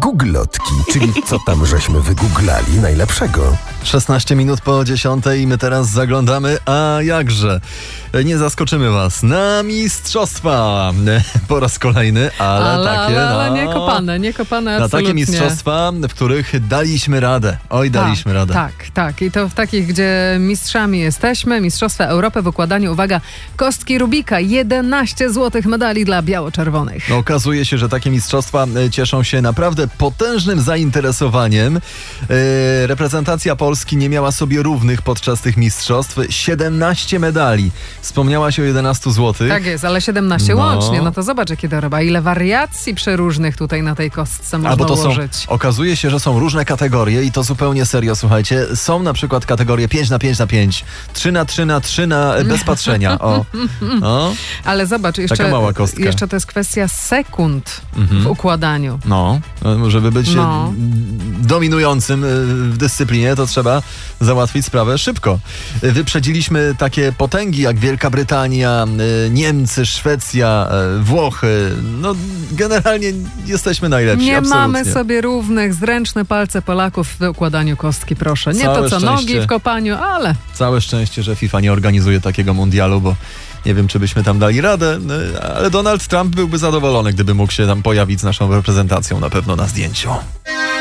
Googlotki, czyli co tam żeśmy wygooglali najlepszego. 16 minut po 10 i my teraz zaglądamy, a jakże, nie zaskoczymy was, na mistrzostwa po raz kolejny, ale nie kopane na absolutnie. takie mistrzostwa, w których daliśmy radę. Oj, daliśmy radę. Tak. I to w takich, gdzie mistrzami jesteśmy. Mistrzostwa Europy w układaniu, uwaga, kostki Rubika. 11 złotych medali dla biało-czerwonych. No, okazuje się, że takie mistrzostwa cieszą się naprawdę potężnym zainteresowaniem. Reprezentacja Polski nie miała sobie równych podczas tych mistrzostw. 17 medali. Wspomniałaś o 11 złotych. Tak jest, ale 17 łącznie. No to zobacz, jakie doroba. Ile wariacji przeróżnych tutaj na tej kostce można ułożyć. Okazuje się, że są różne kategorie i to zupełnie serio, słuchajcie. Są na przykład kategorie 5x5x5, 3x3x3 bez patrzenia. Ale zobacz, taka mała kostka. Jeszcze to jest kwestia sekund w układaniu. Żeby być dominującym w dyscyplinie, to trzeba załatwić sprawę szybko. Wyprzedziliśmy takie potęgi jak Wielka Brytania, Niemcy, Szwecja, Włochy. No generalnie jesteśmy najlepsi. Nie absolutnie. mamy sobie równych. Zręczne palce Polaków w układaniu kostki, proszę. Nie Całe to co szczęście. nogi w kopaniu, ale... Całe szczęście, że FIFA nie organizuje takiego mundialu, bo nie wiem, czy byśmy tam dali radę, ale Donald Trump byłby zadowolony, gdyby mógł się tam pojawić z naszą reprezentacją na pewno na zdjęciu.